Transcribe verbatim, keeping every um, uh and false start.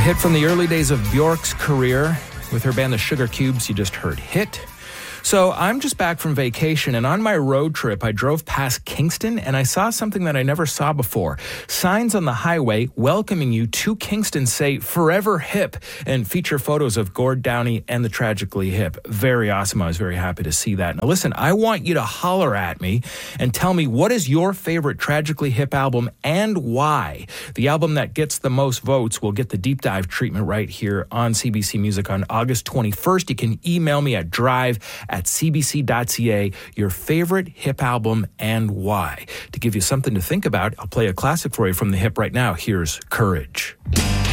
hit from the early days of Bjork's career. With her band, the Sugar Cubes, you just heard Hit. So I'm just back from vacation, and on my road trip, I drove past Kingston, and I saw something that I never saw before. Signs on the highway welcoming you to Kingston say, Forever Hip, and feature photos of Gord Downie and the Tragically Hip. Very awesome. I was very happy to see that. Now listen, I want you to holler at me and tell me, what is your favorite Tragically Hip album and why? The album that gets the most votes will get the deep dive treatment right here on C B C Music on August twenty-first. You can email me at drive at c b c dot c a your favorite Hip album and why. To give you something to think about, I'll play a classic for you from the Hip right now. Here's Courage.